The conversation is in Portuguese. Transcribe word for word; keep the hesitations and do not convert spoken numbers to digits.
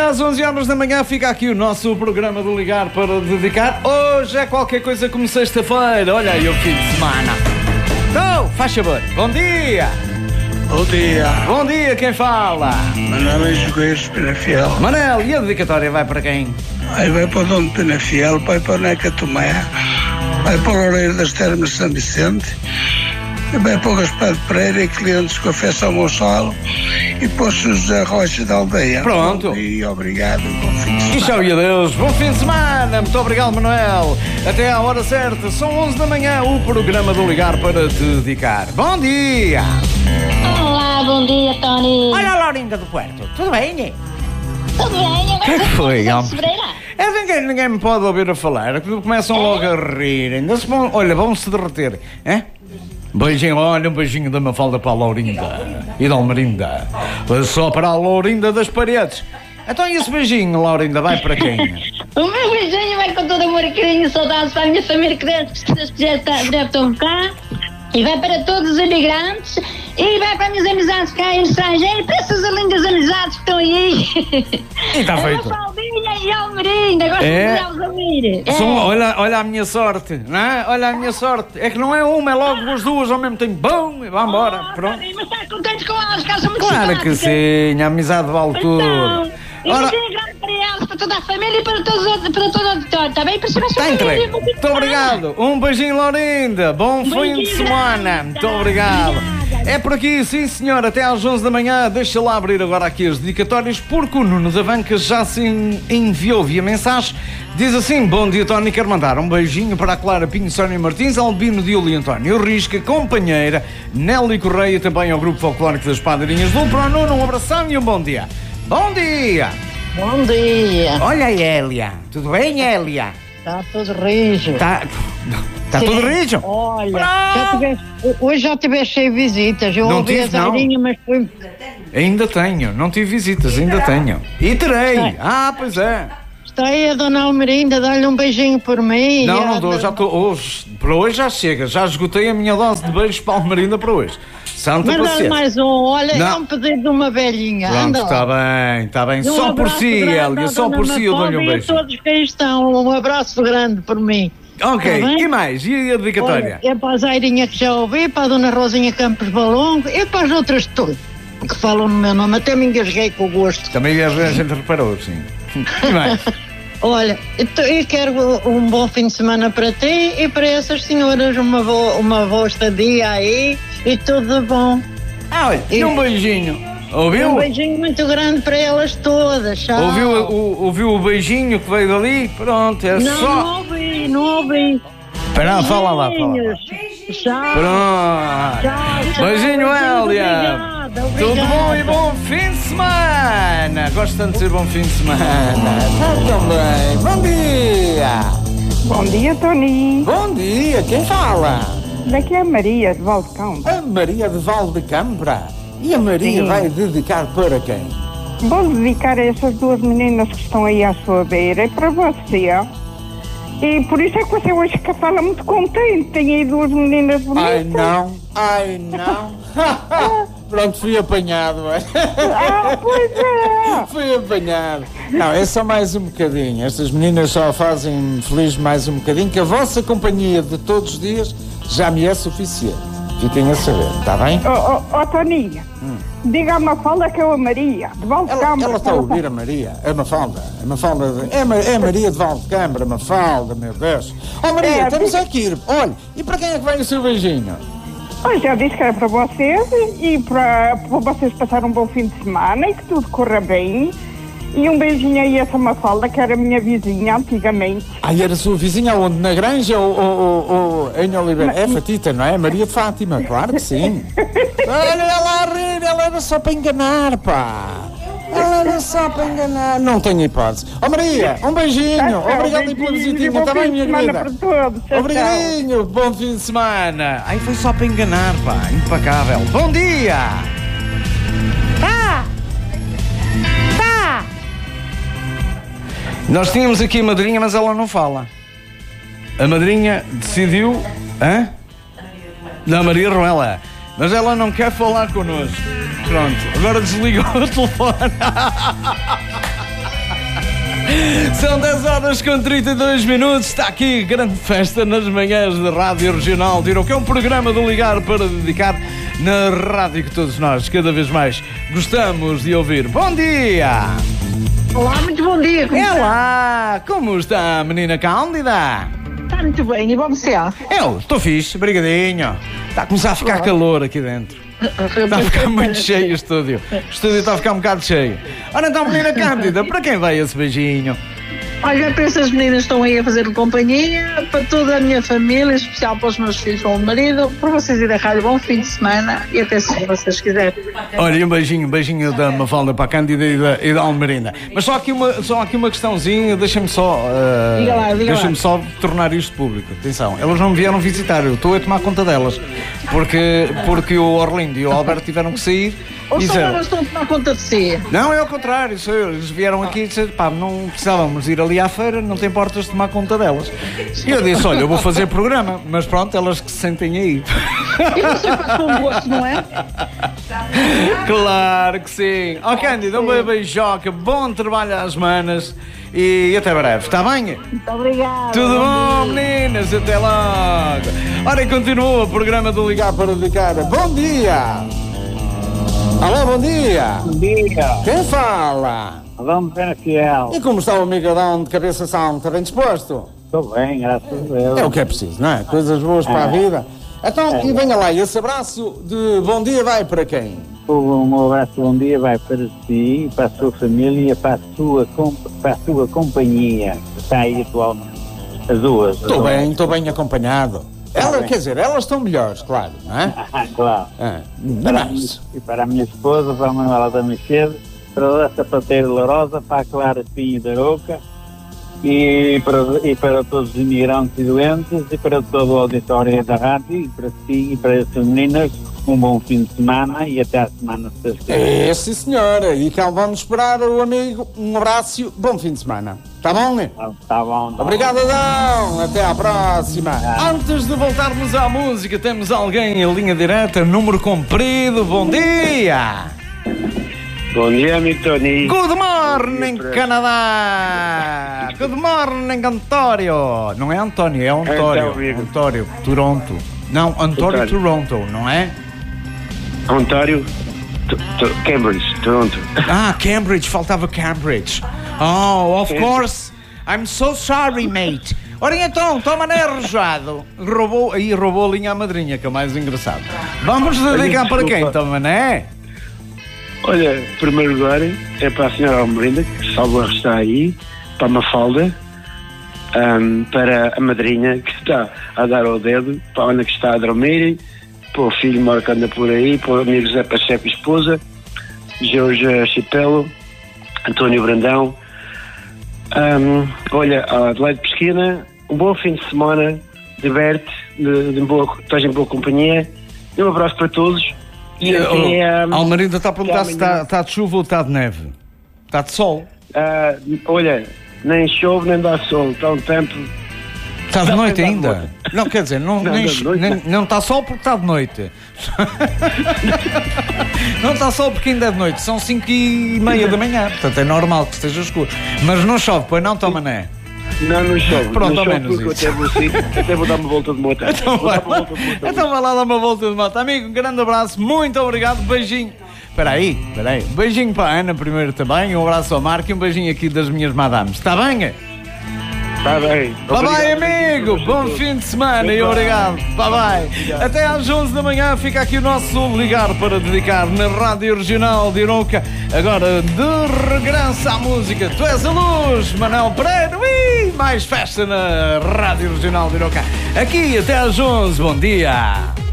às onze horas da manhã fica aqui o nosso programa de Ligar para Dedicar. Hoje é qualquer coisa como sexta-feira. Olha aí o fim de semana. Então, faz favor. Bom dia. Bom dia. Bom dia, quem fala? Manel é Jogueiros Penafiel. Manel, e a dedicatória vai para quem? Aí vai para o Dono Penafiel, vai para o Neca Tomé, vai para o Loureiro das Termas de São Vicente, e vai para o Gaspar de Pereira e clientes com a Fé São Gonçalo e para o José Rocha da Aldeia. Pronto. E obrigado, bom fim de semana. E tchau e adeus, bom fim de semana. Muito obrigado, Manuel. Até à hora certa, são onze da manhã, o programa do Ligar para Dedicar. Bom dia. Olá, bom dia, Tony. Olha a Laurinda do Puerto, tudo bem? Tudo bem? Agora Que foi, é homem? É, ninguém, ninguém me pode ouvir a falar, começam logo a rir. Ainda se vão, olha, vão-se derreter. É? Beijinho, olha, um beijinho da Mafalda para a Laurinda e da Almerinda. Só para a Laurinda das Paredes. Então e esse beijinho, Laurinda, vai para quem? O meu beijinho vai com todo amor e carinho e saudades para a minha família que deve, se Deus quiser, deve estar cá. E vai para todos os imigrantes. E vai para as minhas amizades cá em estrangeiro. Para essas lindas amizades que estão aí. E está feito. A Mafaldinha e a Almerinda. Gosto É. de vos ouvir. É. São, olha, olha a minha sorte, não é? Olha a minha sorte. É que não é uma, é logo as duas ao mesmo tempo. Bum, e vá embora. Oh, Pronto. Tony, mas estás contente com elas, que elas são muito Claro que simpáticas. sim, a amizade vale tudo. Então, e Ora, um beijinho grande para elas, para toda a família e para, todos, os- para todo o auditório, está bem? Para cima está entregue. Muito obrigado. Um beijinho, Laurinda. Bom fim de beijinho semana. grande. Muito obrigado. Obrigada. É por aqui, sim senhor, até às onze da manhã. Deixa lá abrir agora aqui as dedicatórias, porque o Nuno da Vanca já se enviou via mensagem. Diz assim: bom dia, Tony, quero mandar um beijinho para a Clara Pinho, Sónia Martins, Albino Diogo e António Risca, companheira Nelly Correia, também ao Grupo Folclórico das Padrinhas do Pro Nuno. Um abração e um bom dia. Bom dia. Bom dia, Olha a Hélia, tudo bem, Hélia? está tudo rijo. Tá, tá tudo rijo? Olha, Pronto. já tiveste, hoje já tiveste cheio de visitas. Eu Não ouvi tive, a não. Zairinha, mas fui. Ainda tenho, não tive visitas, ainda tenho. E terei. Ah, pois é. Está aí a dona Almerinda, dá-lhe um beijinho por mim. Não, E não a- dou, já estou. Hoje, para hoje já chega, já esgotei a minha dose de beijos para a Almerinda para hoje. Santa Manda-lhe paciência. mais um, olha, Não. é um pedido de uma velhinha. Pronto, Anda lá. está bem, está bem. E um Só por abraço si, grande à Hélia, só dona por si eu dou-lhe um Mafalda e a beijo. todos que aí estão, um abraço grande por mim. Ok, Está bem? e mais? E a dedicatória? Olha, é para a Zairinha que já ouvi, para a dona Rosinha Campos Balongo e para as outras todas que falam no meu nome. Até me engasguei com o gosto. Também a gente reparou, sim. E mais? Olha, então, eu quero um bom fim de semana para ti e para essas senhoras uma boa, uma boa estadia aí e tudo de bom. Ah, olha, e um beijinho. Ouviu? Um beijinho muito grande para elas todas, tchau. Ouviu o, ouviu o beijinho que veio dali? Pronto, é Não, só. não ouvi, não ouvi. Espera, fala lá, fala lá. Beijinhos. Tchau. Pronto. Tchau, tchau. Beijinho, Hélia. Obrigada, obrigada. Tudo bom e bom fim de semana. Gosto tanto de dizer bom fim de semana. Tá também. Bom dia. Bom dia, Tony. Bom dia. Quem fala? Daqui é a Maria de Valdecão. A Maria de Valdecambra. E a Maria Sim. vai dedicar para quem? Vou dedicar a essas duas meninas que estão aí à sua beira e para você. E por isso é que você hoje que fala muito contente. Tem aí duas meninas bonitas. Ai não, ai não. Pronto, fui apanhado. é. Ah, pois é. Fui apanhado. Não, é só mais um bocadinho. Estas meninas só fazem feliz mais um bocadinho, que a vossa companhia de todos os dias já me é suficiente. Fiquem a saber, está bem? Ó, oh, oh, Toninha, diga a Mafalda que é a Maria de Ela, Valdecão. ela está a ouvir a Maria, a Mafalda. A Mafalda de- é, Ma- é a Maria de Valdecambra, Mafalda, meu Deus. Oh Maria, É, temos aqui ir. Olha, e para quem é que vai o seu beijinho? Eu já disse que era para vocês e para, para vocês passarem um bom fim de semana e que tudo corra bem. E um beijinho aí a essa Mafalda, que era minha vizinha antigamente. Ah, e era a sua vizinha onde? Na Granja ou, ou, ou, ou em Oliveira? É Fatita, não é? Maria de Fátima, claro que sim. Olha ela a rir, ela era só para enganar, pá. Ela era só para enganar. Não tenho hipótese. Ó Maria, um beijinho. Obrigado aí pela visitinha, está bem, minha querida? Para todos. Tchau, tchau. Obrigadinho, bom fim de semana. Aí foi só para enganar, pá, impecável. Bom dia! Tá. Tá. Nós tínhamos aqui a madrinha, mas ela não fala. A madrinha decidiu... Hã? Da Maria Ruela. Mas ela não quer falar connosco. Pronto, agora desligou o telefone. São dez horas com trinta e dois minutos. Está aqui grande festa nas manhãs da Rádio Regional de Iroca. É um programa de ligar para dedicar na rádio que todos nós, cada vez mais, gostamos de ouvir. Bom dia! Olá, muito bom dia. Como é lá! Como está a menina Cândida? Está muito bem, e você? Eu estou fixe, brigadinho. Está a começar a ficar Olá. calor aqui dentro. Está a ficar muito cheio o estúdio. O estúdio está a ficar um bocado cheio. Ora então, menina Cândida, para quem vai esse beijinho? Olha, para essas meninas que estão aí a fazer companhia, para toda a minha família, em especial para os meus filhos com o marido, para vocês irem à rádio, bom fim de semana e até se vocês quiserem. Olha, um beijinho, um beijinho da Mafalda para a Cândida e da, e da Almerinda. Mas só aqui uma, só aqui uma questãozinha, deixa-me só, uh, diga lá, diga deixa-me lá. só tornar isto público. Atenção, elas não me vieram visitar, eu estou a tomar conta delas, porque, porque o Orlindo e o Alberto tiveram que sair. Ou só elas estão a tomar conta de si? Não, é ao contrário, eles vieram aqui e disseram, pá, não precisávamos ir ali à feira, não tem portas de tomar conta delas. E eu disse, olha, eu vou fazer programa, mas pronto, elas que se sentem aí. E você faz com gosto, não é? Claro que sim. Ó, oh, Cândida, um beijoca, bom trabalho às manas e até breve, está bem? Muito obrigada. Tudo bom, meninas? Até logo. Ora, e continua o programa do Ligar para Dedicar. Bom dia! Alô, bom dia! Bom dia! Quem fala? Vamos ver fiel. E como está o amigadão de cabeça sã? Está bem disposto? Estou bem, graças a Deus. É o que é preciso, não é? Coisas boas é. para a vida. Então, é. e venha lá, e esse abraço de bom dia vai para quem? Um abraço de bom dia vai para si, para a sua família, para a sua, para a sua companhia, que está aí atualmente. As duas. Estou bem, estou bem acompanhado. Ela, quer dizer, elas estão melhores, claro, não é? Ah, claro. Ah, para a, e para a minha esposa, para a Manuela da Machado, para a sapateira Lourosa, para a Clara Pinho da Roca e para, e para todos os imigrantes e doentes e para todo o auditório da rádio e para si e para essas meninas, um bom fim de semana e até à semana de sexta. É, sim senhora, e cá vamos esperar o amigo, um abraço, bom fim de semana. Tá bom, né? Tá, tá bom. Tá Obrigado, Adão. Até à próxima. Ah. Antes de voltarmos à música, temos alguém em linha direta, número comprido. Bom dia. Bom dia, amigo Tony. Good morning, Canadá. Good morning, Antório. Não é António, é Antório. É, Antório, Toronto. Não, Antório, Toronto, não é? Ontário, Cambridge, Toronto. Ah, Cambridge, faltava Cambridge. Oh, of course. I'm so sorry, mate. Ora então, toma né, arrojado. Roubou, aí roubou a linha à madrinha, que é o mais engraçado. Vamos dedicar para quem, toma né? Olha, em primeiro lugar, é para a senhora Almerinda, que salvo está aí, para a Mafalda, um, para a madrinha, que está a dar ao dedo, para a Ana, que está a dormir, para o filho Marco que anda por aí, para o amigo Zé Pacheco e esposa, Jorge Chipelo, António Brandão. Um, olha, a Adelaide Pesquina, um bom fim de semana, diverte, de, de boa, estás em boa companhia, e um abraço para todos. E uh, até, um, Almerinda está a perguntar se está, está de chuva ou está de neve. Está de sol? Uh, olha, nem chove nem dá sol, está um tempo. Está de noite ainda? Não, quer dizer, não, não, nem, nem, não está sol porque está de noite. Não está sol porque ainda é de noite, são cinco e meia da manhã, portanto é normal que esteja escuro. Mas não chove, pois não, toma né? Não, não chove. Pronto, não ao chove menos isso. Até vou, até vou dar uma volta de moto. Então vai lá, então vai lá dar uma volta de moto. Amigo, um grande abraço, muito obrigado, beijinho. Espera aí, espera aí. Um beijinho para a Ana primeiro também, um abraço ao Marco e um beijinho aqui das minhas madames. Está bem? Está bem. Bye bye, amigo. Bom fim de semana e obrigado. Bye bye. Até às onze da manhã fica aqui o nosso Ligar para Dedicar na Rádio Regional de Iroca. Agora de regresso à música. Tu és a luz, Manuel Pereira. Ui, mais festa na Rádio Regional de Iroca. Aqui até às onze. Bom dia.